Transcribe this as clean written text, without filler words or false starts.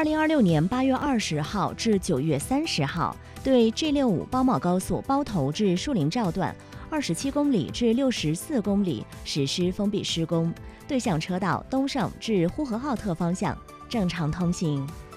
2026年8月20号至9月30号，对 G65 包茂高速包头至树林赵段27公里至64公里实施封闭施工，对向车道东胜至呼和浩特方向正常通行。